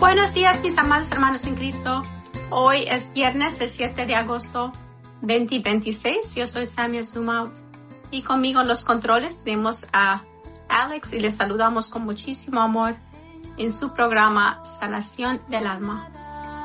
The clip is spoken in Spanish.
Buenos días, mis amados hermanos en Cristo. Hoy es viernes, el 7 de agosto 2026. Yo soy Samia Zumaut y conmigo en los controles tenemos a Alex y les saludamos con muchísimo amor en su programa Sanación del Alma.